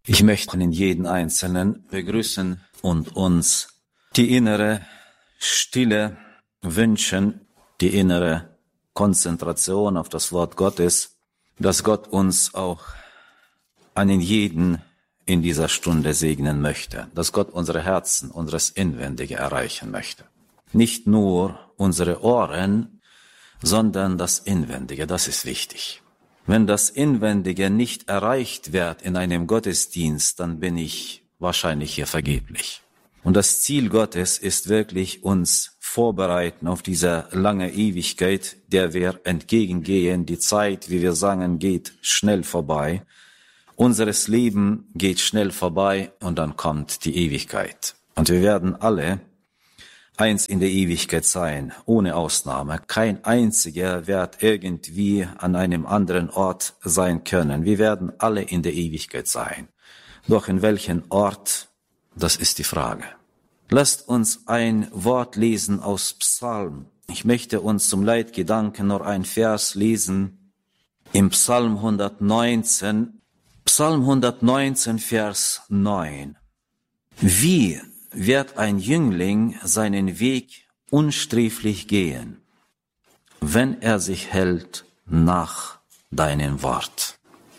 Ich möchte in jeden Einzelnen begrüßen und uns die innere Stille wünschen, die innere Konzentration auf das Wort Gottes, dass Gott uns auch einen jeden in dieser Stunde segnen möchte, dass Gott unsere Herzen, unseres Inwendige erreichen möchte. Nicht nur unsere Ohren, sondern das Inwendige, das ist wichtig. Wenn das Inwendige nicht erreicht wird in einem Gottesdienst, dann bin ich wahrscheinlich hier vergeblich. Und das Ziel Gottes ist wirklich, uns vorbereiten auf diese lange Ewigkeit, der wir entgegengehen. Die Zeit, wie wir sagen, geht schnell vorbei. Unseres Leben geht schnell vorbei und dann kommt die Ewigkeit. Und wir werden alle eins in der Ewigkeit sein, ohne Ausnahme. Kein einziger wird irgendwie an einem anderen Ort sein können. Wir werden alle in der Ewigkeit sein. Doch in welchem Ort, das ist die Frage. Lasst uns ein Wort lesen aus Psalm. Ich möchte uns zum Leitgedanken noch ein Vers lesen im Psalm 119. Psalm 119, Vers 9. Wie wird ein Jüngling seinen Weg unsträflich gehen, wenn er sich hält nach deinem Wort.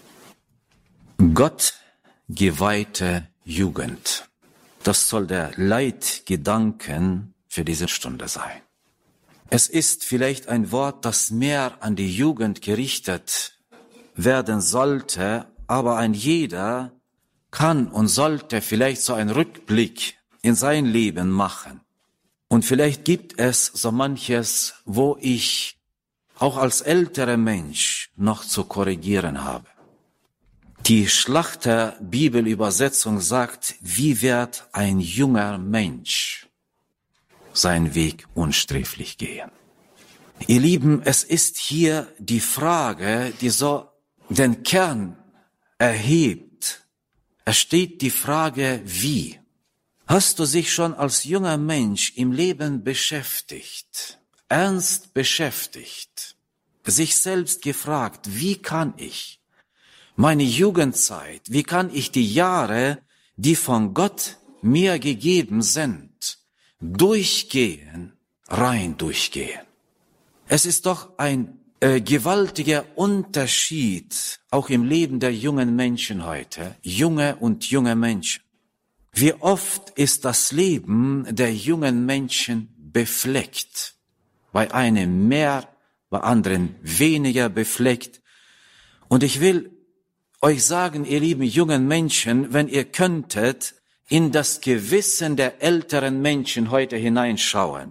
Gott geweihte Jugend. Das soll der Leitgedanken für diese Stunde sein. Es ist vielleicht ein Wort, das mehr an die Jugend gerichtet werden sollte, aber ein jeder kann und sollte vielleicht so einen Rückblick in sein Leben machen. Und vielleicht gibt es so manches, wo ich auch als älterer Mensch noch zu korrigieren habe. Die Schlachter Bibelübersetzung sagt, wie wird ein junger Mensch seinen Weg unsträflich gehen? Ihr Lieben, es ist hier die Frage, die so den Kern erhebt. Es steht die Frage, wie? Hast du dich schon als junger Mensch im Leben beschäftigt, ernst beschäftigt, sich selbst gefragt, wie kann ich meine Jugendzeit, wie kann ich die Jahre, die von Gott mir gegeben sind, durchgehen, rein durchgehen? Es ist doch ein gewaltiger Unterschied, auch im Leben der jungen Menschen heute, junge und junge Menschen. Wie oft ist das Leben der jungen Menschen befleckt, bei einem mehr, bei anderen weniger befleckt. Und ich will euch sagen, ihr lieben jungen Menschen, wenn ihr könntet in das Gewissen der älteren Menschen heute hineinschauen.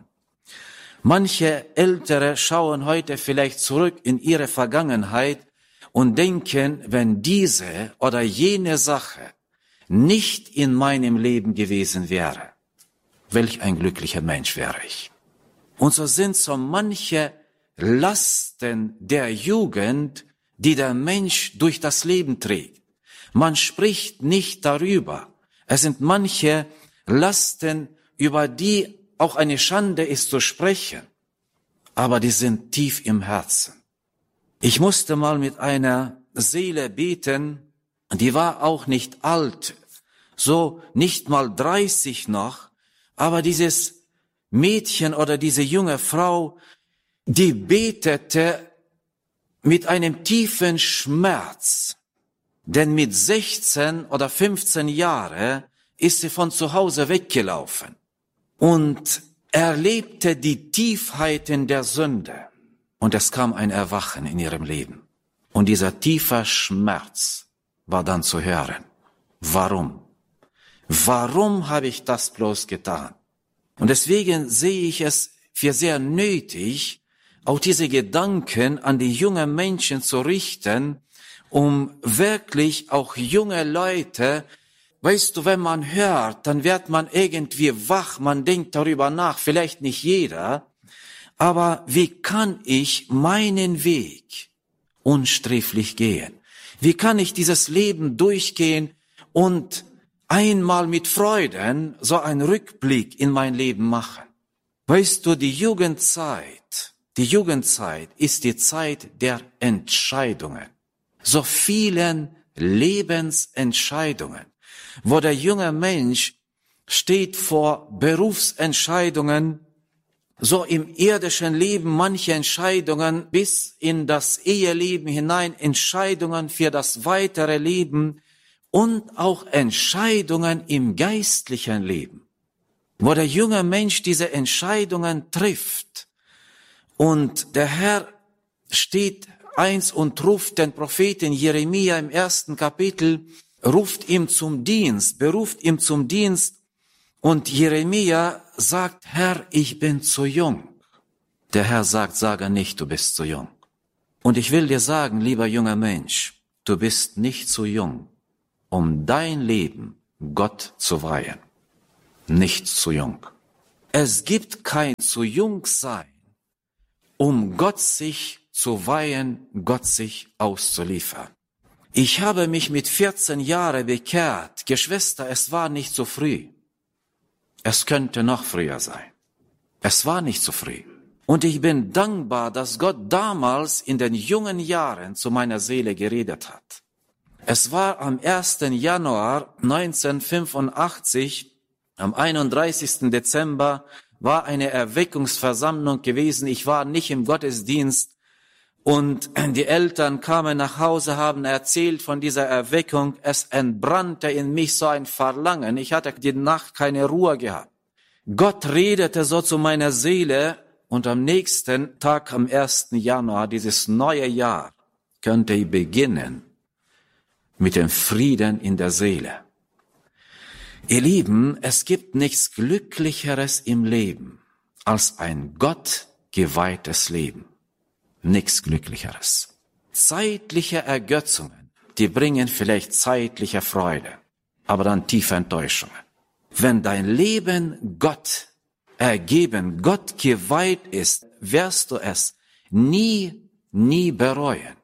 Manche Ältere schauen heute vielleicht zurück in ihre Vergangenheit und denken, wenn diese oder jene Sache nicht in meinem Leben gewesen wäre, welch ein glücklicher Mensch wäre ich. Und so sind so manche Lasten der Jugend, die der Mensch durch das Leben trägt. Man spricht nicht darüber. Es sind manche Lasten, über die auch eine Schande ist zu sprechen, aber die sind tief im Herzen. Ich musste mal mit einer Seele beten, die war auch nicht alt, so nicht mal 30 noch, aber dieses Mädchen oder diese junge Frau, die betete mit einem tiefen Schmerz, denn mit 16 oder 15 Jahren ist sie von zu Hause weggelaufen und erlebte die Tiefheiten der Sünde. Und es kam ein Erwachen in ihrem Leben. Und dieser tiefe Schmerz war dann zu hören. Warum? Warum habe ich das bloß getan? Und deswegen sehe ich es für sehr nötig, auch diese Gedanken an die jungen Menschen zu richten, um wirklich auch junge Leute, weißt du, wenn man hört, dann wird man irgendwie wach, man denkt darüber nach, vielleicht nicht jeder, aber wie kann ich meinen Weg unsträflich gehen? Wie kann ich dieses Leben durchgehen und einmal mit Freuden so einen Rückblick in mein Leben machen? Weißt du, die Jugendzeit ist die Zeit der Entscheidungen. So vielen Lebensentscheidungen, wo der junge Mensch steht vor Berufsentscheidungen, so im irdischen Leben manche Entscheidungen bis in das Eheleben hinein, Entscheidungen für das weitere Leben und auch Entscheidungen im geistlichen Leben, wo der junge Mensch diese Entscheidungen trifft. Und der Herr steht eins und ruft den Propheten Jeremia im 1. Kapitel, ruft ihm zum Dienst, beruft ihm zum Dienst. Und Jeremia sagt, Herr, ich bin zu jung. Der Herr sagt, sage nicht, du bist zu jung. Und ich will dir sagen, lieber junger Mensch, du bist nicht zu jung, um dein Leben Gott zu weihen. Nicht zu jung. Es gibt kein zu jung sein, um Gott sich zu weihen, Gott sich auszuliefern. Ich habe mich mit 14 Jahren bekehrt. Geschwister, es war nicht so früh. Es könnte noch früher sein. Es war nicht so früh. Und ich bin dankbar, dass Gott damals in den jungen Jahren zu meiner Seele geredet hat. Es war am 1. Januar 1985, am 31. Dezember, war eine Erweckungsversammlung gewesen. Ich war nicht im Gottesdienst. Und die Eltern kamen nach Hause, haben erzählt von dieser Erweckung. Es entbrannte in mich so ein Verlangen. Ich hatte die Nacht keine Ruhe gehabt. Gott redete so zu meiner Seele und am nächsten Tag, am 1. Januar, dieses neue Jahr, könnte ich beginnen mit dem Frieden in der Seele. Ihr Lieben, es gibt nichts Glücklicheres im Leben als ein gottgeweihtes Leben. Nichts Glücklicheres. Zeitliche Ergötzungen, die bringen vielleicht zeitliche Freude, aber dann tiefe Enttäuschungen. Wenn dein Leben Gott ergeben, Gott geweiht ist, wirst du es nie bereuen.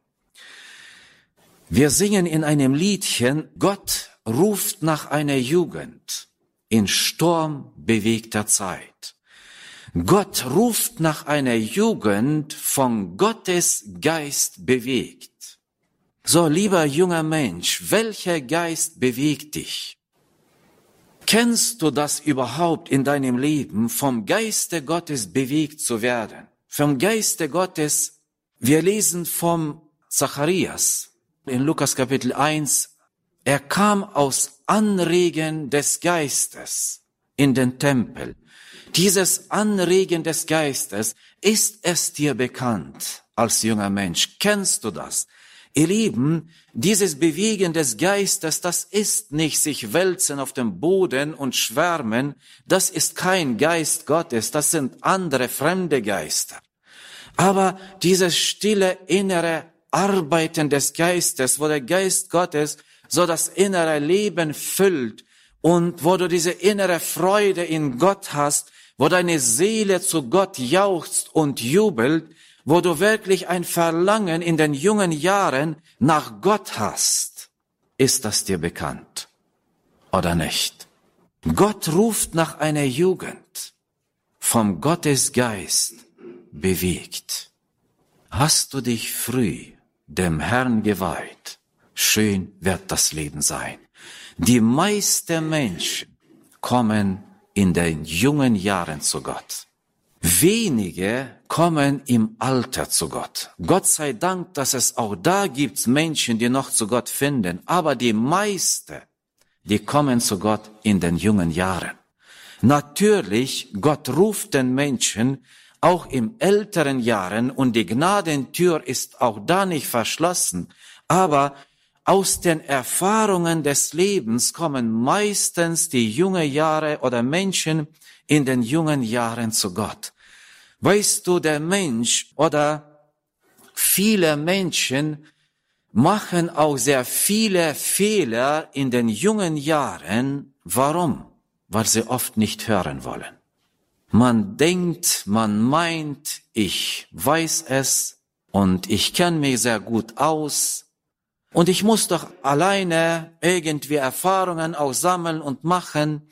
Wir singen in einem Liedchen, Gott ruft nach einer Jugend in sturmbewegter Zeit. Gott ruft nach einer Jugend von Gottes Geist bewegt. So, lieber junger Mensch, welcher Geist bewegt dich? Kennst du das überhaupt in deinem Leben, vom Geiste Gottes bewegt zu werden? Vom Geiste Gottes, wir lesen vom Zacharias in Lukas Kapitel 1, er kam aus Anregen des Geistes in den Tempel. Dieses Anregen des Geistes, ist es dir bekannt als junger Mensch? Kennst du das? Ihr Lieben, dieses Bewegen des Geistes, das ist nicht sich wälzen auf dem Boden und schwärmen, das ist kein Geist Gottes, das sind andere fremde Geister. Aber dieses stille innere Arbeiten des Geistes, wo der Geist Gottes so das innere Leben füllt und wo du diese innere Freude in Gott hast, wo deine Seele zu Gott jauchzt und jubelt, wo du wirklich ein Verlangen in den jungen Jahren nach Gott hast. Ist das dir bekannt oder nicht? Gott ruft nach einer Jugend, vom Gottesgeist bewegt. Hast du dich früh dem Herrn geweiht? Schön wird das Leben sein. Die meisten Menschen kommen in den jungen Jahren zu Gott. Wenige kommen im Alter zu Gott. Gott sei Dank, dass es auch da gibt Menschen, die noch zu Gott finden. Aber die meisten, die kommen zu Gott in den jungen Jahren. Natürlich, Gott ruft den Menschen auch im älteren Jahren und die Gnadentür ist auch da nicht verschlossen. Aber aus den Erfahrungen des Lebens kommen meistens die jungen Jahre oder Menschen in den jungen Jahren zu Gott. Weißt du, der Mensch oder viele Menschen machen auch sehr viele Fehler in den jungen Jahren. Warum? Weil sie oft nicht hören wollen. Man denkt, man meint, ich weiß es und ich kenne mich sehr gut aus. Und ich muss doch alleine irgendwie Erfahrungen auch sammeln und machen.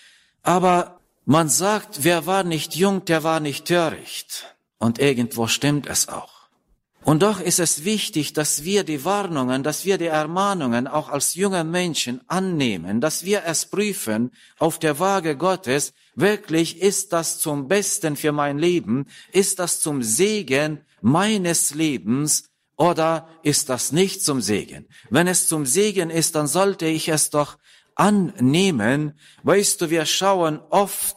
Aber man sagt, wer war nicht jung, der war nicht töricht. Und irgendwo stimmt es auch. Und doch ist es wichtig, dass wir die Warnungen, dass wir die Ermahnungen auch als junge Menschen annehmen, dass wir es prüfen auf der Waage Gottes, wirklich ist das zum Besten für mein Leben, ist das zum Segen meines Lebens oder ist das nicht zum Segen? Wenn es zum Segen ist, dann sollte ich es doch annehmen. Weißt du, wir schauen oft,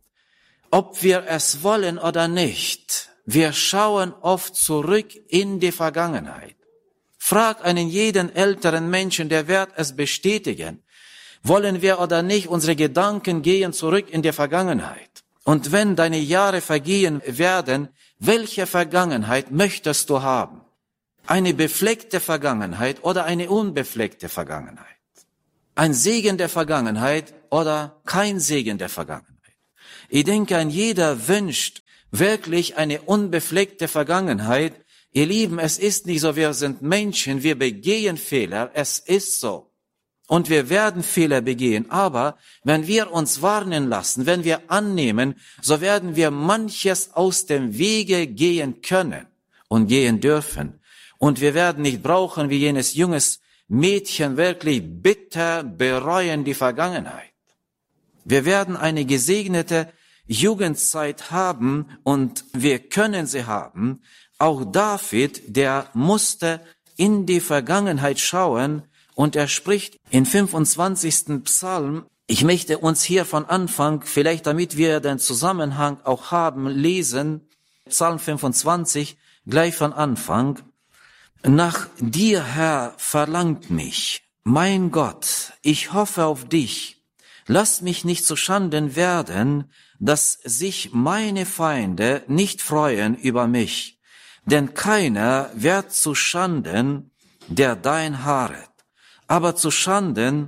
ob wir es wollen oder nicht. Wir schauen oft zurück in die Vergangenheit. Frag einen jeden älteren Menschen, der wird es bestätigen. Wollen wir oder nicht, unsere Gedanken gehen zurück in die Vergangenheit. Und wenn deine Jahre vergehen werden, welche Vergangenheit möchtest du haben? Eine befleckte Vergangenheit oder eine unbefleckte Vergangenheit? Ein Segen der Vergangenheit oder kein Segen der Vergangenheit? Ich denke, ein jeder wünscht wirklich eine unbefleckte Vergangenheit. Ihr Lieben, es ist nicht so, wir sind Menschen, wir begehen Fehler, es ist so. Und wir werden Fehler begehen, aber wenn wir uns warnen lassen, wenn wir annehmen, so werden wir manches aus dem Wege gehen können und gehen dürfen. Und wir werden nicht brauchen, wie jenes junges Mädchen, wirklich bitter bereuen die Vergangenheit. Wir werden eine gesegnete Jugendzeit haben und wir können sie haben. Auch David, der musste in die Vergangenheit schauen und er spricht im 25. Psalm, ich möchte uns hier von Anfang, vielleicht damit wir den Zusammenhang auch haben, lesen, Psalm 25, gleich von Anfang. Nach dir, Herr, verlangt mich, mein Gott, ich hoffe auf dich. Lass mich nicht zu Schanden werden, dass sich meine Feinde nicht freuen über mich. Denn keiner wird zu Schanden, der dein harret. Aber zu Schanden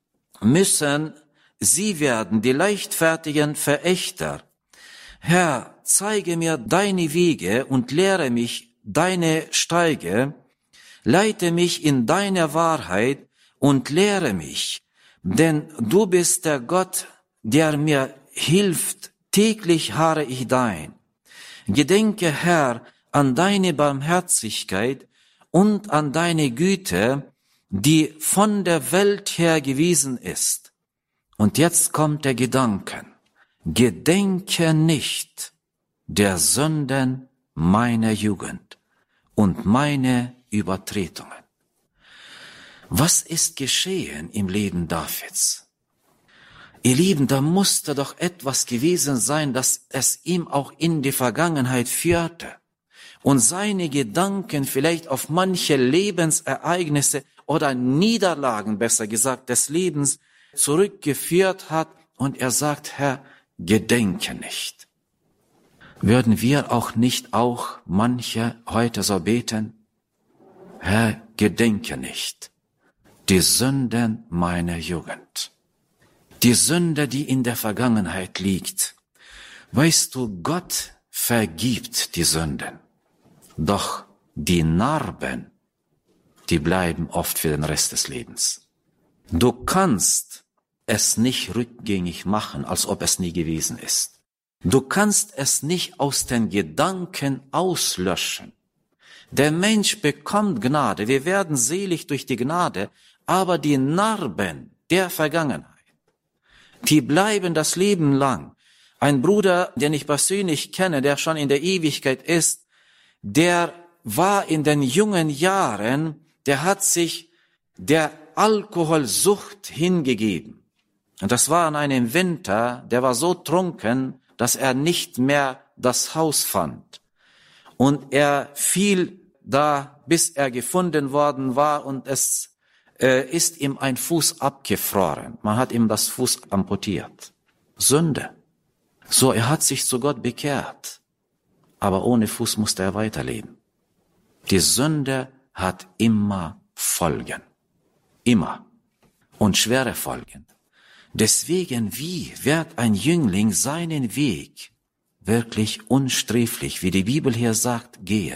müssen sie werden, die leichtfertigen Verächter. Herr, zeige mir deine Wege und lehre mich deine Steige. Leite mich in deine Wahrheit und lehre mich. Denn du bist der Gott, der mir hilft, täglich harre ich dein. Gedenke, Herr, an deine Barmherzigkeit und an deine Güte, die von der Welt her gewesen ist. Und jetzt kommt der Gedanke, gedenke nicht der Sünden meiner Jugend und meine Übertretungen. Was ist geschehen im Leben Davids? Ihr Lieben, da musste doch etwas gewesen sein, dass es ihm auch in die Vergangenheit führte und seine Gedanken vielleicht auf manche Lebensereignisse oder Niederlagen, besser gesagt, des Lebens zurückgeführt hat und er sagt, Herr, gedenke nicht. Würden wir auch nicht auch manche heute so beten? Herr, gedenke nicht die Sünden meiner Jugend. Die Sünde, die in der Vergangenheit liegt. Weißt du, Gott vergibt die Sünden. Doch die Narben, die bleiben oft für den Rest des Lebens. Du kannst es nicht rückgängig machen, als ob es nie gewesen ist. Du kannst es nicht aus den Gedanken auslöschen. Der Mensch bekommt Gnade, wir werden selig durch die Gnade, aber die Narben der Vergangenheit, die bleiben das Leben lang. Ein Bruder, den ich persönlich kenne, der schon in der Ewigkeit ist, der war in den jungen Jahren, der hat sich der Alkoholsucht hingegeben. Und das war an einem Winter, der war so trunken, dass er nicht mehr das Haus fand. Und er fiel da, bis er gefunden worden war und es ist ihm ein Fuß abgefroren. Man hat ihm das Fuß amputiert. Sünde. So, er hat sich zu Gott bekehrt. Aber ohne Fuß musste er weiterleben. Die Sünde hat immer Folgen. Immer. Und schwere Folgen. Deswegen, wie wird ein Jüngling seinen Weg wirklich unsträflich, wie die Bibel hier sagt, gehen?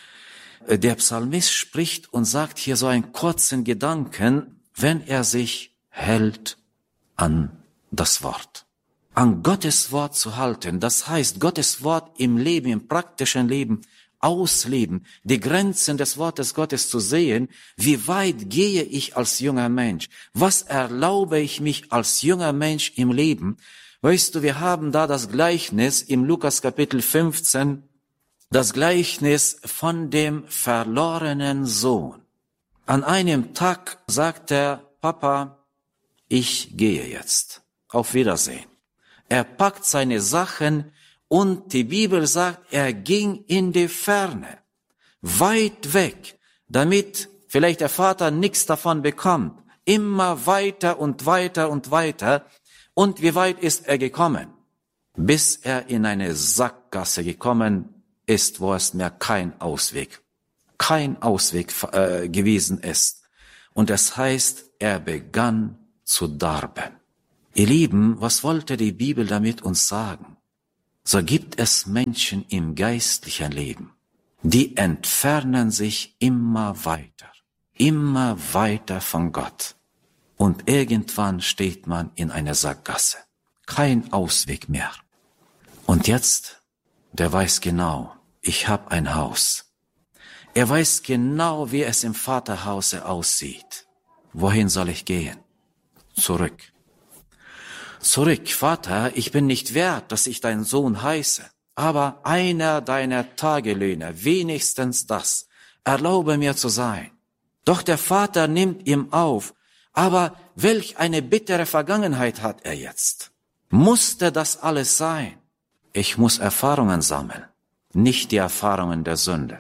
Der Psalmist spricht und sagt hier so einen kurzen Gedanken, wenn er sich hält an das Wort. An Gottes Wort zu halten, das heißt, Gottes Wort im Leben, im praktischen Leben ausleben, die Grenzen des Wortes Gottes zu sehen. Wie weit gehe ich als junger Mensch? Was erlaube ich mich als junger Mensch im Leben? Weißt du, wir haben da das Gleichnis im Lukas Kapitel 15, das Gleichnis von dem verlorenen Sohn. An einem Tag sagt der Papa, ich gehe jetzt. Auf Wiedersehen. Er packt seine Sachen und die Bibel sagt, er ging in die Ferne, weit weg, damit vielleicht der Vater nichts davon bekommt. Immer weiter und weiter und weiter. Und wie weit ist er gekommen? Bis er in eine Sackgasse gekommen ist, wo es mehr kein Ausweg gewesen ist. Und das heißt, er begann zu darben. Ihr Lieben, was wollte die Bibel damit uns sagen? So gibt es Menschen im geistlichen Leben, die entfernen sich immer weiter von Gott. Und irgendwann steht man in einer Sackgasse. Kein Ausweg mehr. Und jetzt, der weiß genau, ich habe ein Haus. Er weiß genau, wie es im Vaterhause aussieht. Wohin soll ich gehen? Zurück, Vater, ich bin nicht wert, dass ich dein Sohn heiße, aber einer deiner Tagelöhner, wenigstens das, erlaube mir zu sein. Doch der Vater nimmt ihn auf, aber welch eine bittere Vergangenheit hat er jetzt. Musste das alles sein? Ich muss Erfahrungen sammeln, nicht die Erfahrungen der Sünde.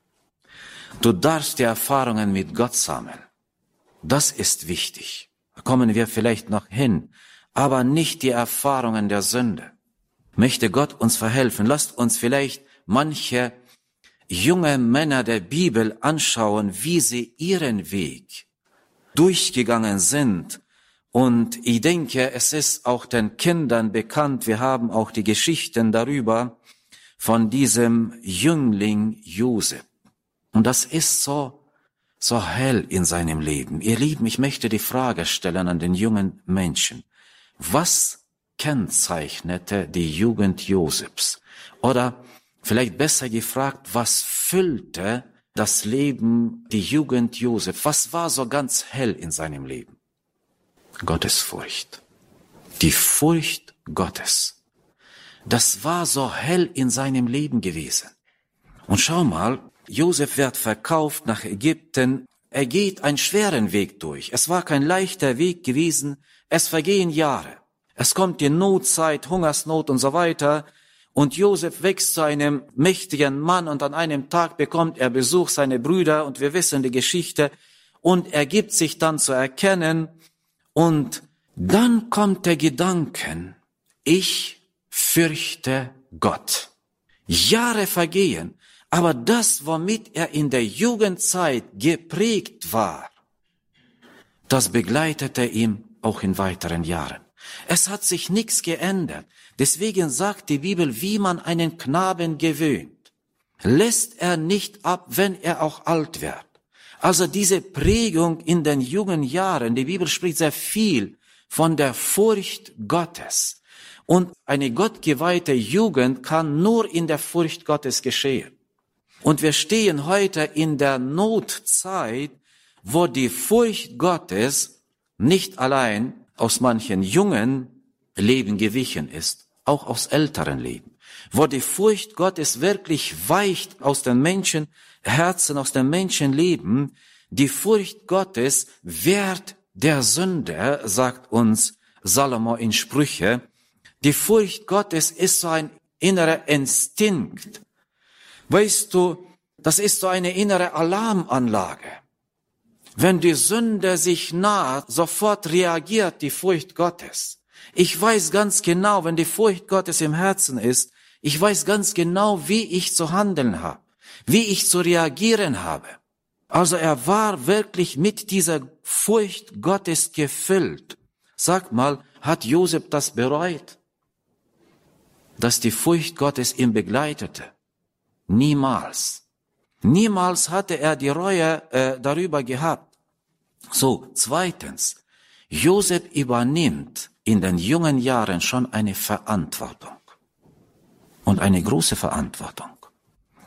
Du darfst die Erfahrungen mit Gott sammeln. Das ist wichtig. Da kommen wir vielleicht noch hin, aber nicht die Erfahrungen der Sünde. Möchte Gott uns verhelfen. Lasst uns vielleicht manche junge Männer der Bibel anschauen, wie sie ihren Weg durchgegangen sind. Und ich denke, es ist auch den Kindern bekannt, wir haben auch die Geschichten darüber von diesem Jüngling Josef. Und das ist so hell in seinem Leben. Ihr Lieben, ich möchte die Frage stellen an den jungen Menschen. Was kennzeichnete die Jugend Josefs? Oder vielleicht besser gefragt, was füllte das Leben, die Jugend Josef? Was war so ganz hell in seinem Leben? Gottesfurcht. Die Furcht Gottes. Das war so hell in seinem Leben gewesen. Und schau mal, Josef wird verkauft nach Ägypten. Er geht einen schweren Weg durch. Es war kein leichter Weg gewesen. Es vergehen Jahre. Es kommt die Notzeit, Hungersnot und so weiter. Und Josef wächst zu einem mächtigen Mann und an einem Tag bekommt er Besuch seiner Brüder und wir wissen die Geschichte. Und er gibt sich dann zu erkennen. Und dann kommt der Gedanke, ich fürchte Gott. Jahre vergehen. Aber das, womit er in der Jugendzeit geprägt war, das begleitete ihn auch in weiteren Jahren. Es hat sich nichts geändert. Deswegen sagt die Bibel, wie man einen Knaben gewöhnt, lässt er nicht ab, wenn er auch alt wird. Also diese Prägung in den jungen Jahren, die Bibel spricht sehr viel von der Furcht Gottes. Und eine gottgeweihte Jugend kann nur in der Furcht Gottes geschehen. Und wir stehen heute in der Notzeit, wo die Furcht Gottes nicht allein aus manchen jungen Leben gewichen ist, auch aus älteren Leben. Wo die Furcht Gottes wirklich weicht aus den Menschenherzen, aus dem Menschenleben. Die Furcht Gottes wehrt der Sünde, sagt uns Salomo in Sprüche. Die Furcht Gottes ist so ein innerer Instinkt. Weißt du, das ist so eine innere Alarmanlage. Wenn die Sünde sich naht, sofort reagiert die Furcht Gottes. Ich weiß ganz genau, wenn die Furcht Gottes im Herzen ist, ich weiß ganz genau, wie ich zu handeln habe, wie ich zu reagieren habe. Also er war wirklich mit dieser Furcht Gottes gefüllt. Sag mal, hat Josef das bereut, dass die Furcht Gottes ihn begleitete? Niemals. Niemals hatte er die Reue darüber gehabt. So, zweitens, Josef übernimmt in den jungen Jahren schon eine Verantwortung. Und eine große Verantwortung.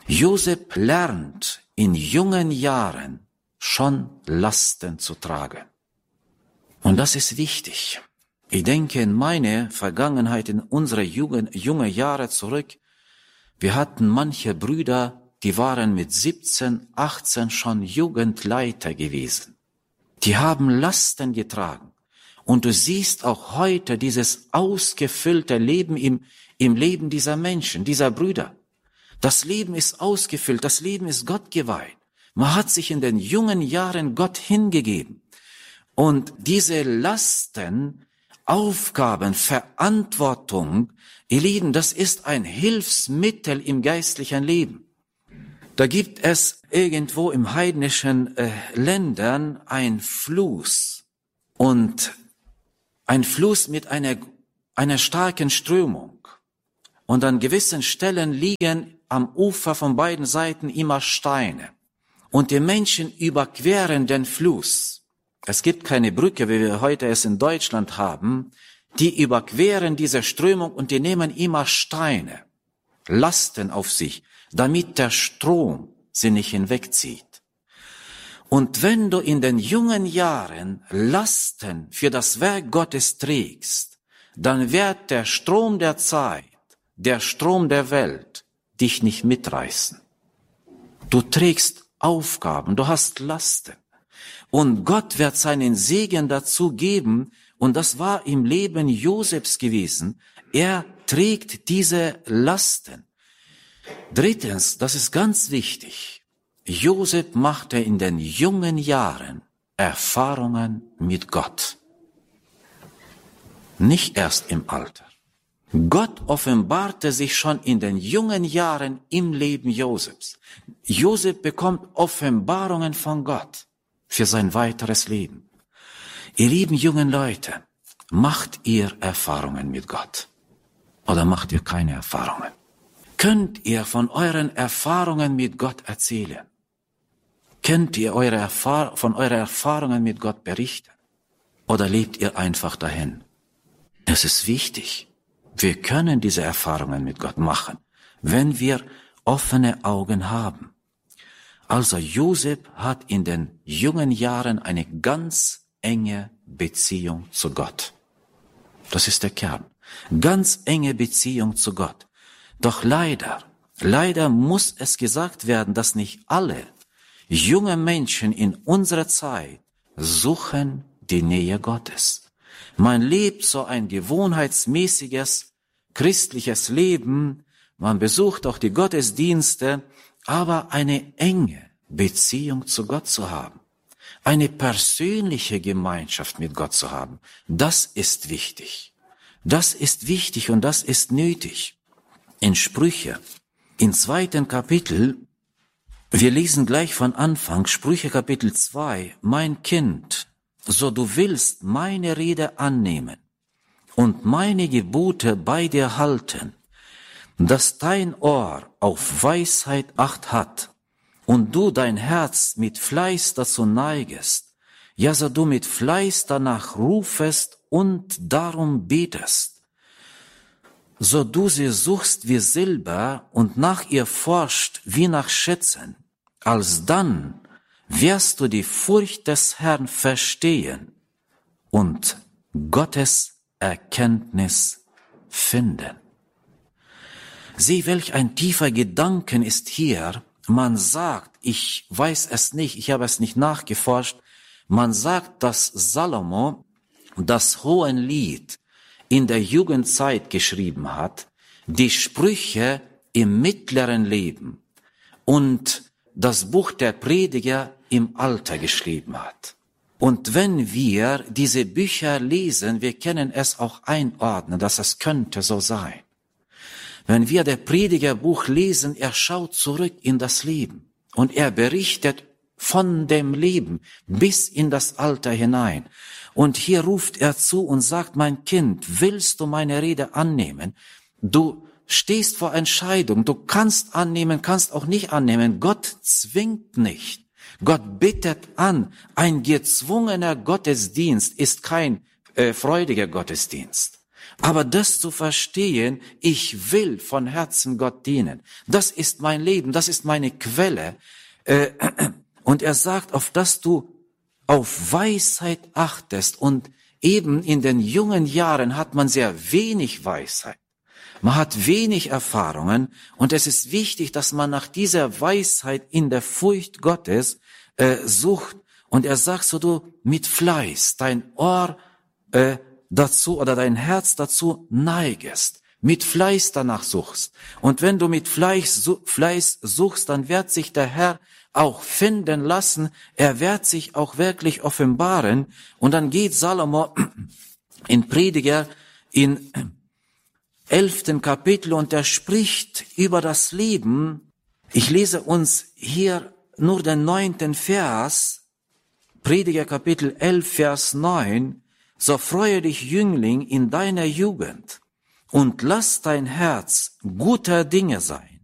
Josef lernt in jungen Jahren schon Lasten zu tragen. Und das ist wichtig. Ich denke in meine Vergangenheit, in unsere junge Jahre zurück. Wir hatten manche Brüder, die waren mit 17, 18 schon Jugendleiter gewesen. Die haben Lasten getragen. Und du siehst auch heute dieses ausgefüllte Leben im Leben dieser Menschen, dieser Brüder. Das Leben ist ausgefüllt, das Leben ist Gott geweiht. Man hat sich in den jungen Jahren Gott hingegeben. Und diese Lasten, Aufgaben, Verantwortung, ihr Lieben, das ist ein Hilfsmittel im geistlichen Leben. Da gibt es irgendwo im heidnischen Ländern ein Fluss und ein Fluss mit einer starken Strömung. Und an gewissen Stellen liegen am Ufer von beiden Seiten immer Steine. Und die Menschen überqueren den Fluss. Es gibt keine Brücke, wie wir heute es in Deutschland haben. Die überqueren diese Strömung und die nehmen immer Steine, Lasten auf sich, damit der Strom sie nicht hinwegzieht. Und wenn du in den jungen Jahren Lasten für das Werk Gottes trägst, dann wird der Strom der Zeit, der Strom der Welt dich nicht mitreißen. Du trägst Aufgaben, du hast Lasten. Und Gott wird seinen Segen dazu geben, und das war im Leben Josefs gewesen. Er trägt diese Lasten. Drittens, das ist ganz wichtig, Josef machte in den jungen Jahren Erfahrungen mit Gott. Nicht erst im Alter. Gott offenbarte sich schon in den jungen Jahren im Leben Josefs. Josef bekommt Offenbarungen von Gott für sein weiteres Leben. Ihr lieben jungen Leute, macht ihr Erfahrungen mit Gott? Oder macht ihr keine Erfahrungen? Könnt ihr von euren Erfahrungen mit Gott erzählen? Könnt ihr von euren Erfahrungen mit Gott berichten? Oder lebt ihr einfach dahin? Es ist wichtig. Wir können diese Erfahrungen mit Gott machen, wenn wir offene Augen haben. Also Josef hat in den jungen Jahren eine ganz enge Beziehung zu Gott. Das ist der Kern. Ganz enge Beziehung zu Gott. Doch leider muss es gesagt werden, dass nicht alle junge Menschen in unserer Zeit suchen die Nähe Gottes. Man lebt so ein gewohnheitsmäßiges christliches Leben, man besucht auch die Gottesdienste, aber eine enge Beziehung zu Gott zu haben, eine persönliche Gemeinschaft mit Gott zu haben, das ist wichtig. Das ist wichtig und das ist nötig. In Sprüche, im 2. Kapitel, wir lesen gleich von Anfang, Sprüche Kapitel 2, mein Kind, so du willst meine Rede annehmen und meine Gebote bei dir halten, dass dein Ohr auf Weisheit Acht hat und du dein Herz mit Fleiß dazu neigest, ja, so du mit Fleiß danach rufest und darum betest, so du sie suchst wie Silber und nach ihr forscht wie nach Schätzen, alsdann wirst du die Furcht des Herrn verstehen und Gottes Erkenntnis finden. Sieh, welch ein tiefer Gedanken ist hier. Man sagt, ich weiß es nicht, ich habe es nicht nachgeforscht, man sagt, dass Salomo das Hohenlied in der Jugendzeit geschrieben hat, die Sprüche im mittleren Leben und das Buch der Prediger im Alter geschrieben hat. Und wenn wir diese Bücher lesen, wir können es auch einordnen, dass es könnte so sein. Wenn wir der Predigerbuch lesen, er schaut zurück in das Leben und er berichtet von dem Leben bis in das Alter hinein. Und hier ruft er zu und sagt, mein Kind, willst du meine Rede annehmen? Du stehst vor Entscheidung, du kannst annehmen, kannst auch nicht annehmen. Gott zwingt nicht. Gott bittet an. Ein gezwungener Gottesdienst ist kein freudiger Gottesdienst. Aber das zu verstehen, ich will von Herzen Gott dienen. Das ist mein Leben, das ist meine Quelle. Und er sagt, auf dass du auf Weisheit achtest. Und eben in den jungen Jahren hat man sehr wenig Weisheit. Man hat wenig Erfahrungen. Und es ist wichtig, dass man nach dieser Weisheit in der Furcht Gottes sucht. Und er sagt so, du mit Fleiß dein Ohr dazu oder dein Herz dazu neigest, mit Fleiß danach suchst. Und wenn du mit Fleiß suchst, dann wird sich der Herr auch finden lassen. Er wird sich auch wirklich offenbaren. Und dann geht Salomo in Prediger in 11. Kapitel und er spricht über das Leben. Ich lese uns hier nur den 9. Vers, Prediger Kapitel 11, Vers 9. So freue dich, Jüngling, in deiner Jugend und lass dein Herz guter Dinge sein.